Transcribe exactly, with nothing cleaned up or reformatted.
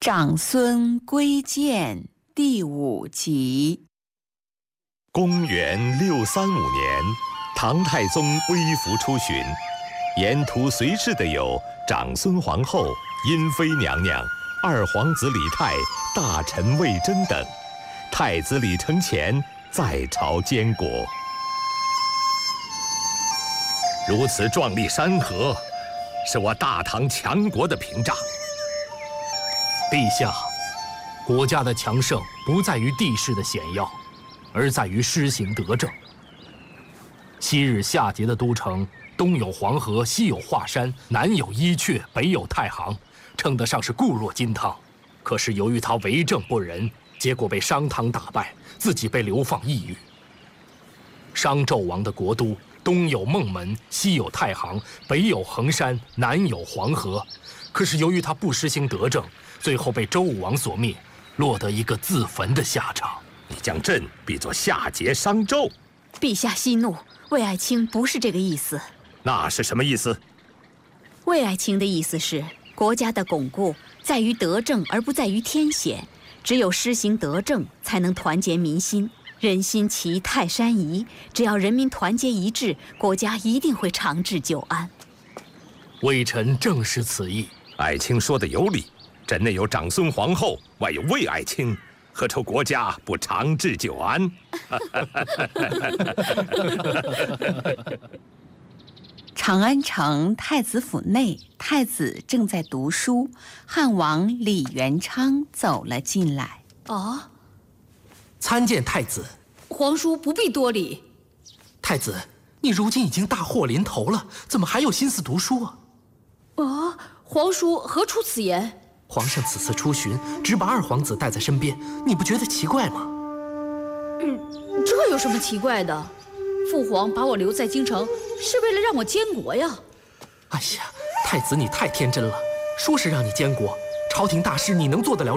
长孙归建第五集。 公元六三五年，唐太宗微服出巡，沿途随侍的有长孙皇后、殷妃娘娘、二皇子李泰、大臣魏征等。太子李承乾在朝监国。如此壮丽山河，是我大唐强国的屏障。 陛下，国家的强盛不在于地势的险要，而在于施行德政。昔日夏桀的都城，东有黄河，西有华山，南有伊阙，北有太行，称得上是固若金汤。可是由于他为政不仁，结果被商汤打败，自己被流放异域。商纣王的国都，东有孟门，西有太行，北有衡山，南有黄河。可是由于他不实行德政，最后被周武王所灭，落得一个自焚的下场。 你将朕比作夏桀、商纣？ 陛下息怒，魏爱卿不是这个意思。 那是什么意思？ 魏爱卿的意思是，国家的巩固在于德政，而不在于天险。只有施行德政，才能团结民心。人心齐，泰山移。只要人民团结一致，国家一定会长治久安。 微臣正是此意。 爱卿说的有理，朕内有长孙皇后，外有魏爱卿，何愁国家不长治久安？ 长安城太子府内，太子正在读书，汉王李元昌走了进来。 哦， 参见太子。 皇叔不必多礼。 太子，你如今已经大祸临头了，怎么还有心思读书啊？ 哦，皇叔何出此言？ 皇上此次出巡，只把二皇子带在身边，你不觉得奇怪吗？ 嗯，这有什么奇怪的？父皇把我留在京城，是为了让我监国呀。 哎呀，太子你太天真了，说是让你监国，朝廷大事你能做得了